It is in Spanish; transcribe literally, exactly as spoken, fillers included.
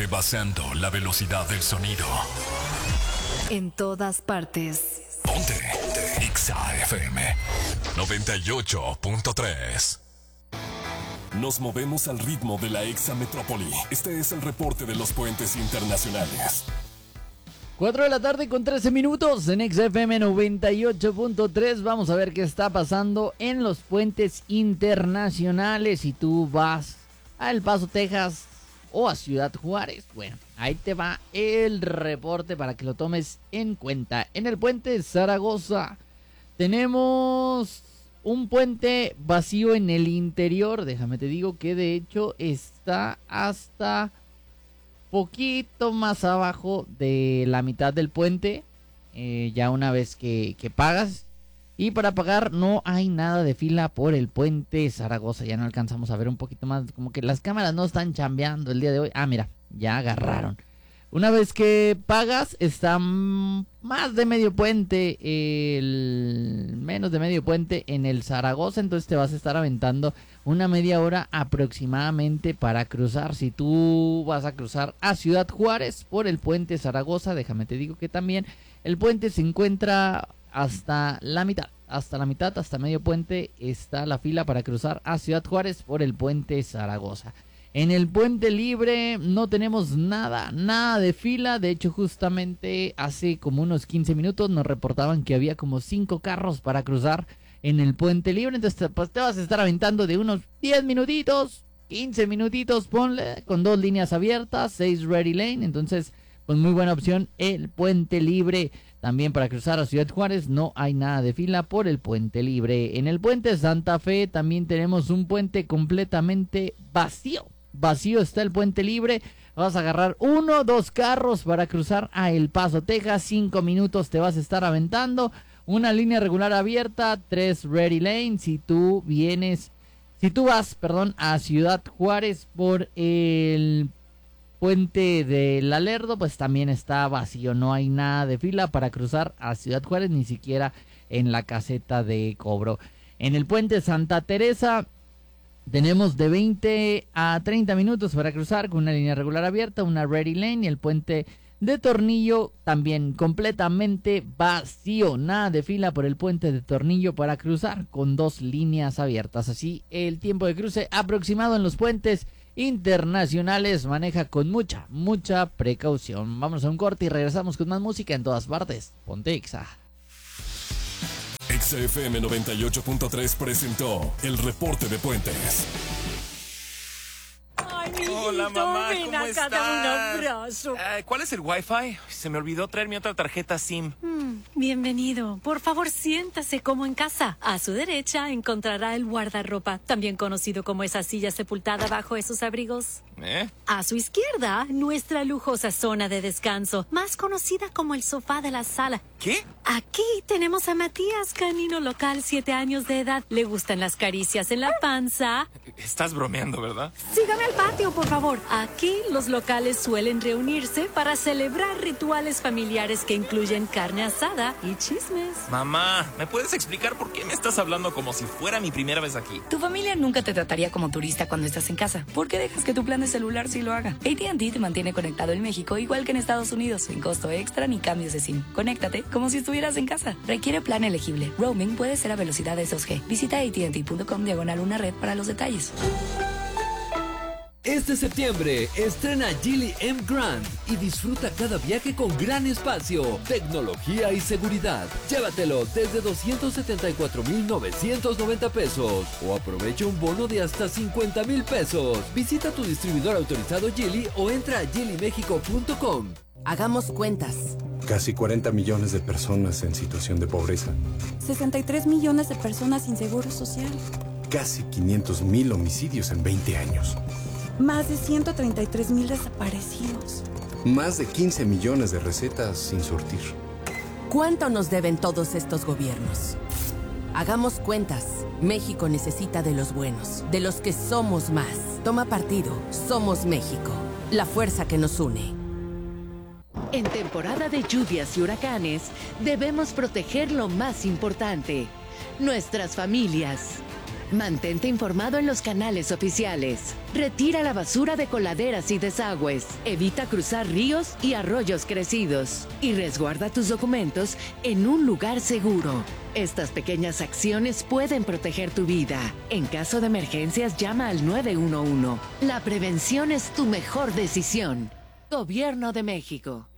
rebasando la velocidad del sonido. En todas partes. Ponte, ponte. Exa F M noventa y ocho punto tres. Nos movemos al ritmo de la Exa Metrópoli. Este es el reporte de los puentes internacionales. cuatro de la tarde con trece minutos en Exa F M noventa y ocho punto tres. Vamos a ver qué está pasando en los puentes internacionales. Si tú vas a El Paso, Texas o a Ciudad Juárez, bueno, ahí te va el reporte para que lo tomes en cuenta. En el puente Zaragoza tenemos un puente vacío en el interior. Déjame te digo que de hecho está hasta poquito más abajo de la mitad del puente, eh, ya una vez que, que pagas. Y para pagar no hay nada de fila por el puente Zaragoza. Ya no alcanzamos a ver un poquito más, como que las cámaras no están chambeando el día de hoy. Ah, mira, ya agarraron. Una vez que pagas, está más de medio puente, el menos de medio puente en el Zaragoza. Entonces te vas a estar aventando una media hora aproximadamente para cruzar. Si tú vas a cruzar a Ciudad Juárez por el puente Zaragoza, déjame te digo que también el puente se encuentra hasta la mitad. Hasta la mitad, hasta medio puente está la fila para cruzar a Ciudad Juárez por el puente Zaragoza. En el puente libre no tenemos nada, nada de fila. De hecho, justamente hace como unos quince minutos nos reportaban que había como cinco carros para cruzar en el puente libre. Entonces pues, te vas a estar aventando de unos diez minutitos, quince minutitos, ponle, con dos líneas abiertas, seis ready lane. Entonces, pues muy buena opción el puente libre. También para cruzar a Ciudad Juárez no hay nada de fila por el puente libre. En el puente Santa Fe también tenemos un puente completamente vacío. Vacío está el puente libre. Vas a agarrar uno, dos carros para cruzar a El Paso, Texas. Cinco minutos te vas a estar aventando. Una línea regular abierta, tres ready lane. Si tú vienes, si tú vas, perdón, a Ciudad Juárez por el puente del Alerdo, pues también está vacío. No hay nada de fila para cruzar a Ciudad Juárez, ni siquiera en la caseta de cobro. En el puente Santa Teresa tenemos de veinte a treinta minutos para cruzar con una línea regular abierta, una ready lane. Y el puente de Tornillo también completamente vacío. Nada de fila por el puente de Tornillo para cruzar con dos líneas abiertas. Así el tiempo de cruce aproximado en los puentes internacionales. Maneja con mucha, mucha precaución. Vamos a un corte y regresamos con más música en todas partes. Ponte Exa. Exa F M noventa y ocho punto tres presentó el reporte de puentes. Ay, mijito, hola, mamá, ven ¿cómo acá, estás? dame un abrazo. Eh, ¿Cuál es el Wi-Fi? Se me olvidó traer mi otra tarjeta SIM. Mm, bienvenido. Por favor, siéntase como en casa. A su derecha encontrará el guardarropa, también conocido como esa silla sepultada bajo esos abrigos. ¿Eh? A su izquierda, nuestra lujosa zona de descanso, más conocida como el sofá de la sala. ¿Qué? Aquí tenemos a Matías, canino local, siete años de edad. Le gustan las caricias en la panza. Estás bromeando, ¿verdad? Sígame al patio, por favor. Aquí los locales suelen reunirse para celebrar rituales familiares que incluyen carne asada y chismes. Mamá, ¿me puedes explicar por qué me estás hablando como si fuera mi primera vez aquí? Tu familia nunca te trataría como turista cuando estás en casa. ¿Por qué dejas que tu plan de celular sí lo haga? A T and T te mantiene conectado en México igual que en Estados Unidos, sin costo extra ni cambios de SIM. Conéctate como si estuvieras en casa. Requiere plan elegible. Roaming puede ser a velocidades dos G. Visita A T and T punto com diagonal una red para los detalles. Este septiembre estrena Geely M Grand y disfruta cada viaje con gran espacio, tecnología y seguridad. Llévatelo desde doscientos setenta y cuatro mil novecientos noventa pesos o aprovecha un bono de hasta cincuenta mil pesos. Visita tu distribuidor autorizado Geely o entra a geely mexico punto com. Hagamos cuentas. Casi cuarenta millones de personas en situación de pobreza. sesenta y tres millones de personas sin seguro social. Casi quinientos mil homicidios en veinte años. Más de ciento treinta y tres mil desaparecidos. Más de quince millones de recetas sin surtir. ¿Cuánto nos deben todos estos gobiernos? Hagamos cuentas. México necesita de los buenos, de los que somos más. Toma partido. Somos México. La fuerza que nos une. En temporada de lluvias y huracanes, debemos proteger lo más importante, nuestras familias. Mantente informado en los canales oficiales. Retira la basura de coladeras y desagües. Evita cruzar ríos y arroyos crecidos. Y resguarda tus documentos en un lugar seguro. Estas pequeñas acciones pueden proteger tu vida. En caso de emergencias, llama al nueve uno uno. La prevención es tu mejor decisión. Gobierno de México.